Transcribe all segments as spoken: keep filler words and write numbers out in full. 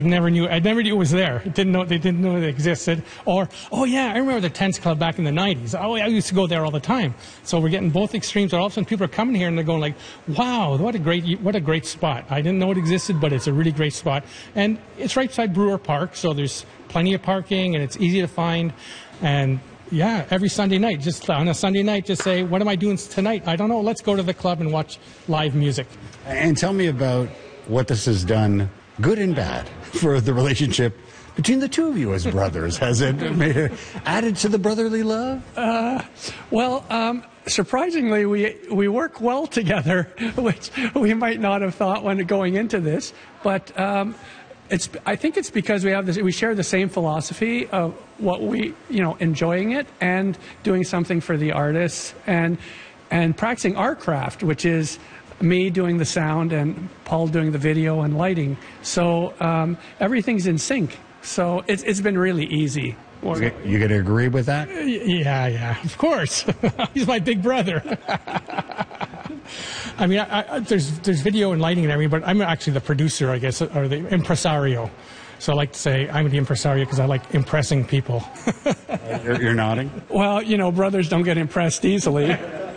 Never knew. I never knew it was there. Didn't know they didn't know it existed. Or, oh yeah, I remember the Tents Club back in the nineties. Oh, I used to go there all the time. So we're getting both extremes. All of a sudden, people are coming here and they're going like, "Wow, what a great, what a great spot! I didn't know it existed, but it's a really great spot." And it's right beside Brewer Park, so there's plenty of parking and it's easy to find. And yeah, every Sunday night, just on a Sunday night, just say, "What am I doing tonight? I don't know. Let's go to the club and watch live music." And tell me about what this has done, good and bad, for the relationship between the two of you as brothers. Has it made it added to the brotherly love? Uh, well, um, surprisingly, we we work well together, which we might not have thought when going into this. But um, it's I think it's because we have this, we share the same philosophy of what we you know enjoying it and doing something for the artists and and practicing our craft, which is me doing the sound and Paul doing the video and lighting. So um, everything's in sync. So it's it's been really easy. You going to agree with that? Yeah, yeah, of course. He's my big brother. I mean, I, I, there's there's video and lighting and everything, but I'm actually the producer, I guess, or the impresario. So I like to say I'm the impresario because I like impressing people. you're, you're nodding? Well, you know, brothers don't get impressed easily.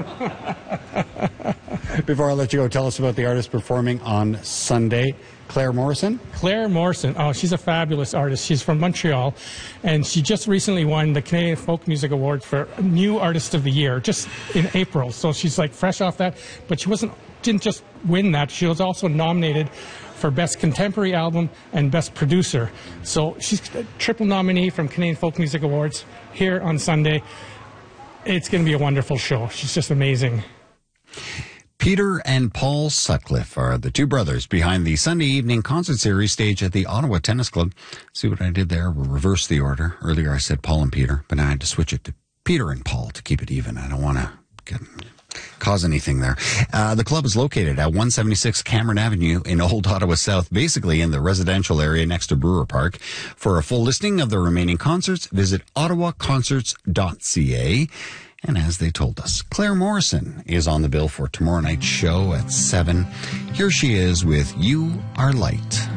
Before I let you go, tell us about the artist performing on Sunday. Claire Morrison? Claire Morrison. Oh, she's a fabulous artist. She's from Montreal, and she just recently won the Canadian Folk Music Award for New Artist of the Year, just in April. So she's like fresh off that, but she wasn't didn't just win that. She was also nominated for Best Contemporary Album and Best Producer. So she's a triple nominee from Canadian Folk Music Awards here on Sunday. It's going to be a wonderful show. She's just amazing. Peter and Paul Sutcliffe are the two brothers behind the Sunday evening concert series staged at the Ottawa Tennis Club. See what I did there? We'll reverse the order. Earlier I said Paul and Peter, but now I had to switch it to Peter and Paul to keep it even. I don't want to get, cause anything there. Uh, the club is located at one seventy-six Cameron Avenue in Old Ottawa South, basically in the residential area next to Brewer Park. For a full listing of the remaining concerts, visit ottawa concerts dot c a. And as they told us, Claire Morrison is on the bill for tomorrow night's show at seven. Here she is with You Are Light.